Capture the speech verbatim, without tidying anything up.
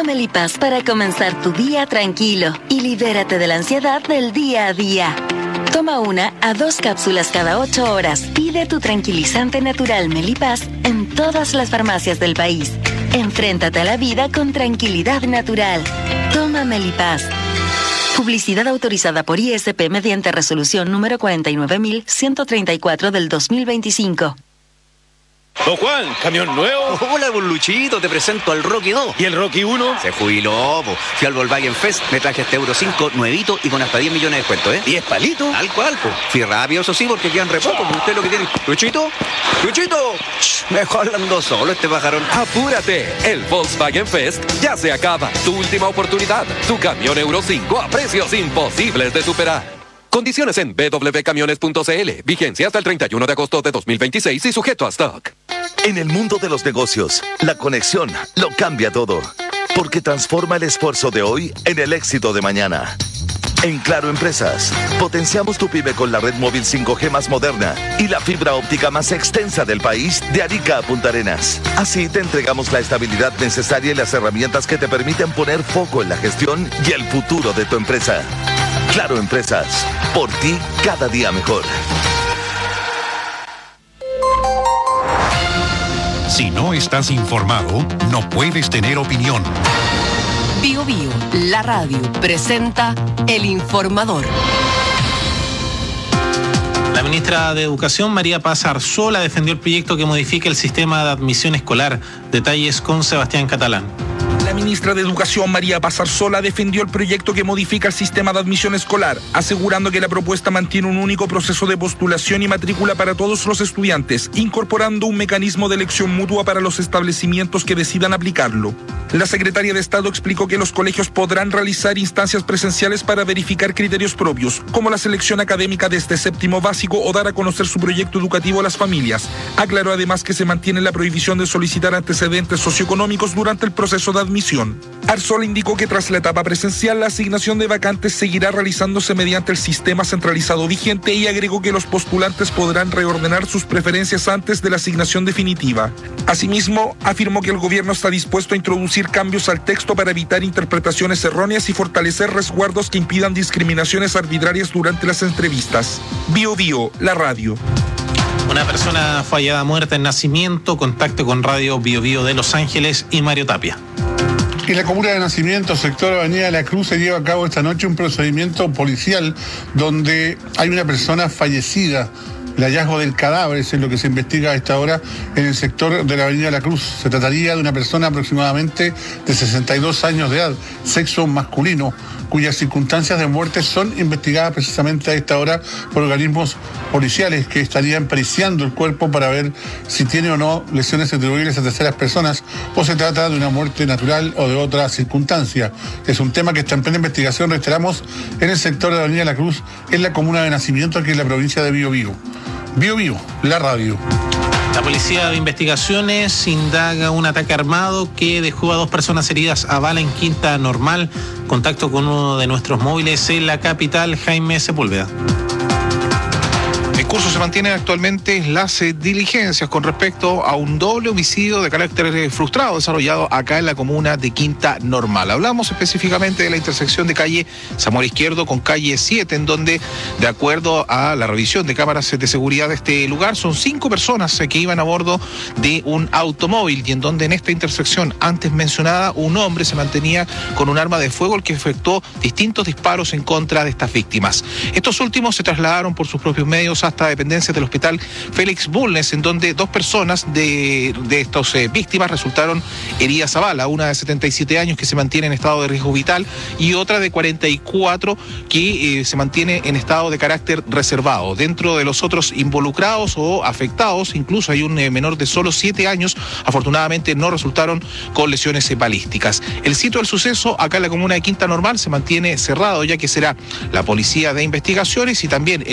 Melipaz para comenzar tu día tranquilo y libérate de la ansiedad del día a día. Toma una a dos cápsulas cada ocho horas. Pide tu tranquilizante natural Melipaz en todas las farmacias del país. Enfréntate a la vida con tranquilidad natural. Toma Melipaz. Publicidad autorizada por I S P mediante resolución número cuarenta y nueve mil ciento treinta y cuatro del dos mil veinticinco. Don Juan, ¿camión nuevo? Hola, con Luchito, te presento al Rocky dos. ¿Y el Rocky uno? Se jubiló, po. Fui al Volkswagen Fest, me traje este Euro cinco nuevito y con hasta diez millones de descuento, ¿eh? ¿diez palitos? Tal cual, po. Fui rápido, eso sí, porque quedan re poco. ¿Usted lo que tiene? ¿Luchito? ¿Luchito? Shh, mejor hablando solo este pajarón. ¡Apúrate! El Volkswagen Fest ya se acaba. Tu última oportunidad. Tu camión Euro cinco a precios imposibles de superar. Condiciones en b w camiones punto c l. Vigencia hasta el treinta y uno de agosto de dos mil veintiséis y sujeto a stock. En el mundo de los negocios, la conexión lo cambia todo, porque transforma el esfuerzo de hoy en el éxito de mañana. En Claro Empresas, potenciamos tu pyme con la red móvil cinco G más moderna y la fibra óptica más extensa del país de Arica a Punta Arenas. Así te entregamos la estabilidad necesaria y las herramientas que te permiten poner foco en la gestión y el futuro de tu empresa. Claro Empresas, por ti cada día mejor. Si no estás informado, no puedes tener opinión. Bio Bio, la radio, presenta El Informador. La ministra de Educación, María Paz Arzola, defendió el proyecto que modifica el sistema de admisión escolar. Detalles con Sebastián Catalán. La ministra de Educación, María Paz Arzola, defendió el proyecto que modifica el sistema de admisión escolar, asegurando que la propuesta mantiene un único proceso de postulación y matrícula para todos los estudiantes, incorporando un mecanismo de elección mutua para los establecimientos que decidan aplicarlo. La secretaria de Estado explicó que los colegios podrán realizar instancias presenciales para verificar criterios propios, como la selección académica desde séptimo básico o dar a conocer su proyecto educativo a las familias. Aclaró además que se mantiene la prohibición de solicitar antecedentes socioeconómicos durante el proceso de admisión. Arzola indicó que tras la etapa presencial, la asignación de vacantes seguirá realizándose mediante el sistema centralizado vigente y agregó que los postulantes podrán reordenar sus preferencias antes de la asignación definitiva. Asimismo, afirmó que el gobierno está dispuesto a introducir cambios al texto para evitar interpretaciones erróneas y fortalecer resguardos que impidan discriminaciones arbitrarias durante las entrevistas. Bio Bio, la radio. Una persona fue hallada muerta en Nacimiento. Contacto con Radio Bio Bio de Los Ángeles y Mario Tapia. En la comuna de Nacimiento, sector Avenida de la Cruz, se lleva a cabo esta noche un procedimiento policial donde hay una persona fallecida. El hallazgo del cadáver es lo que se investiga a esta hora en el sector de la Avenida de la Cruz. Se trataría de una persona aproximadamente de sesenta y dos años de edad, sexo masculino, cuyas circunstancias de muerte son investigadas precisamente a esta hora por organismos policiales que estarían periciando el cuerpo para ver si tiene o no lesiones atribuibles a terceras personas o se trata de una muerte natural o de otra circunstancia. Es un tema que está en plena investigación, reiteramos, en el sector de la Avenida de la Cruz, en la comuna de Nacimiento, aquí en la provincia de Bio Bio. Bio Bio, la radio. La Policía de Investigaciones indaga un ataque armado que dejó a dos personas heridas a bala en Quinta Normal. Contacto con uno de nuestros móviles en la capital, Jaime Sepúlveda. En curso se mantienen actualmente las eh, diligencias con respecto a un doble homicidio de carácter eh, frustrado desarrollado acá en la comuna de Quinta Normal. Hablamos específicamente de la intersección de calle Zamora Izquierdo con calle siete, en donde, de acuerdo a la revisión de cámaras de seguridad de este lugar, son cinco personas eh, que iban a bordo de un automóvil y en donde en esta intersección antes mencionada un hombre se mantenía con un arma de fuego el que efectuó distintos disparos en contra de estas víctimas. Estos últimos se trasladaron por sus propios medios hasta dependencias del hospital Félix Bulnes, en donde dos personas de, de estas eh, víctimas resultaron heridas a bala, una de setenta y siete años que se mantiene en estado de riesgo vital y otra de cuarenta y cuatro que eh, se mantiene en estado de carácter reservado. Dentro de los otros involucrados o afectados, incluso hay un eh, menor de solo siete años, afortunadamente no resultaron con lesiones eh, balísticas. El sitio del suceso acá en la comuna de Quinta Normal se mantiene cerrado, ya que será la Policía de Investigaciones y también